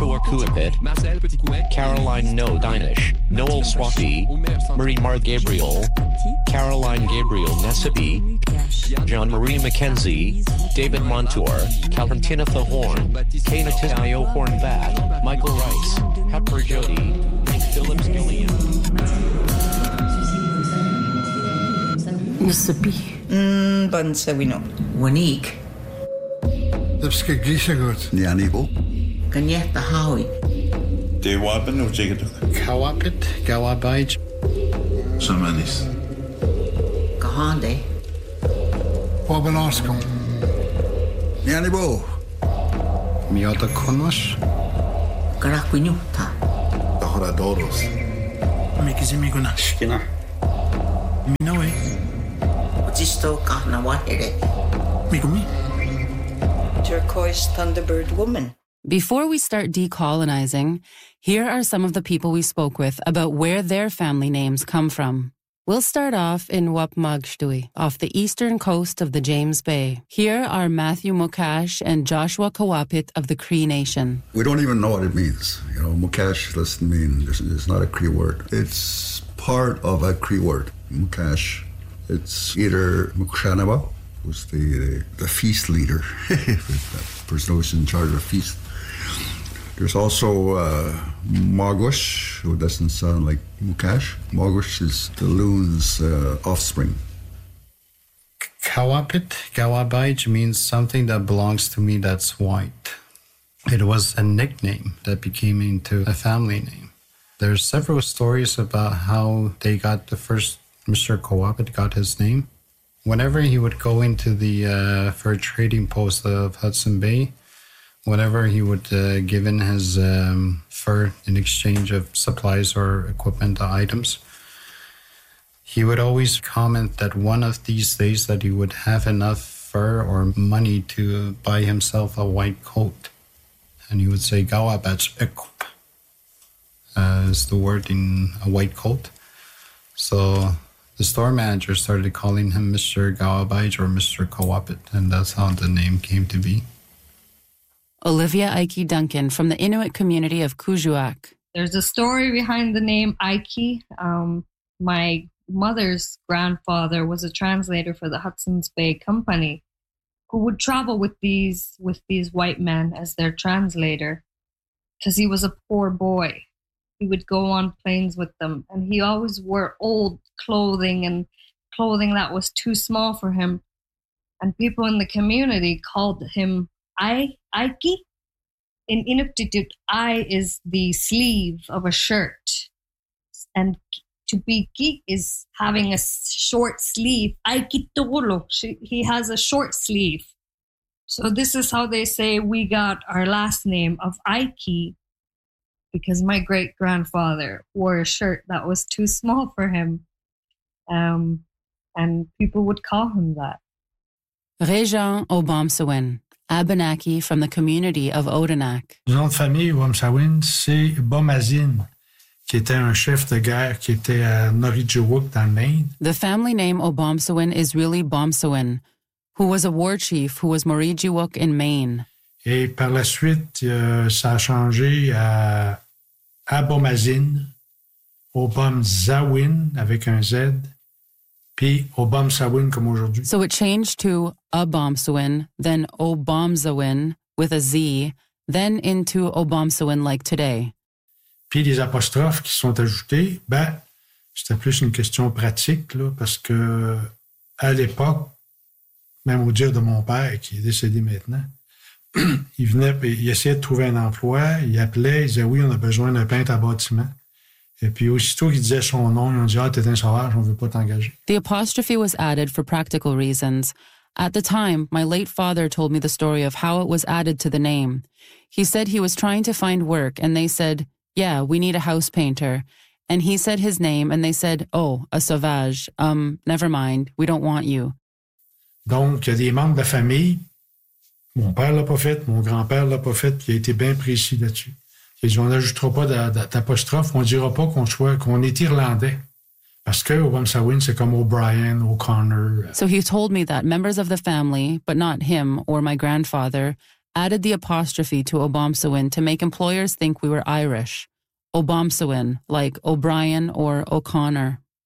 Joshua Kuipit, Caroline No Dinish, Noel Swapi, Marie Mar Gabriel, Caroline Gabriel Nessabi, Jean-Marie Mackenzie, David Montour, Calentina Horn, Kana Tizio Hornbat, Michael Rice, Pepper Jody, Phillips Gillian. Nessabi. Bansawino. Wanik. Dubske Gishagut. Nianibo. Kanyeta Howie. De Wapen of Jigger. Kawapit, Gawabaij. Samanis. Kahande. Wabanaskum. Nianibo. Miota Konos. Karakunyuta. Horadoros. Mikizimiguna. Skina. Minoe. Jisto Kahnawahere. Migumi. Turquoise Thunderbird Woman. Before we start decolonizing, here are some of the people we spoke with about where their family names come from. We'll start off in Wapmagshtui, off the eastern coast of the James Bay. Here are Matthew Mukash and Joshua Kawapit of the Cree Nation. We don't even know what it means. You know, Mukash doesn't mean, it's not a Cree word. It's part of a Cree word, Mukash. It's either Mukshanaba, who's the feast leader, the person who's in charge of the feast. There's also Magush, who doesn't sound like Mukash. Magush is the loon's offspring. Kawapit, Gawabaij means something that belongs to me that's white. It was a nickname that became into a family name. There's several stories about how they got the first, Mr. Kawapit got his name. Whenever he would go into the fur trading post of Hudson Bay, whenever he would give in his fur in exchange of supplies or equipment items, he would always comment that one of these days that he would have enough fur or money to buy himself a white coat. And he would say, Gawabach ekop, is the word in a white coat. So the store manager started calling him Mr. Gawabaij or Mr. Kawapit, and that's how the name came to be. Olivia Ike Duncan from the Inuit community of Kuujjuaq. There's a story behind the name Ike. My mother's grandfather was a translator for the Hudson's Bay Company, who would travel with these white men as their translator because he was a poor boy. He would go on planes with them, and he always wore old clothing and clothing that was too small for him. And people in the community called him Ike. In Inuktitut, I is the sleeve of a shirt, and to be ki is having a short sleeve. Aikitolo, he has a short sleeve. So this is how they say we got our last name of Ike, because my great-grandfather wore a shirt that was too small for him, and people would call him that. Réjean Obomsawin, Abenaki from the community of Odanak. Le nom de famille Wamsawin, c'est Bomazine, qui était un chef de guerre qui était à Norijuwuk dans le Maine. The family name Obomsawin is really Bomsawin, who was a war chief who was Morijiwuk in Maine. Et par la suite, ça a changé à Abomazine, Obomsawin avec un Z, puis Obomsawin comme aujourd'hui. So it changed to Abomsawin, then Obomsawin with a Z, then into Obomsawin like today. Puis les apostrophes qui sont ajoutés, c'était plus une question pratique, là, parce que à l'époque, même au dire de mon père, qui est décédé maintenant, il venait, il essayait de trouver un emploi, il appelait, il disait oui, on a besoin d'un peintre à bâtiment. Et puis aussitôt qu'il disait son nom, ils ont dit t'es un sauvage, on veut pas t'engager. The apostrophe was added for practical reasons. At the time, my late father told me the story of how it was added to the name. He said he was trying to find work, and they said, yeah, we need a house painter. And he said his name, and they said, oh, a sauvage. Never mind, we don't want you. Donc, il y a des membres de la famille, mon père l'a pas fait, mon grand-père l'a pas fait, puis il a été bien précis là-dessus. Il dit, on n'ajoutera pas d'apostrophe, on dira pas qu'on est irlandais. Parce que Obomsawin, c'est comme O'Brien, O'Connor. So he told me that members of the family, but not him or my grandfather, added the apostrophe to Obomsawin to make employers think we were Irish. Obomsawin, like O'Brien or O'Connor.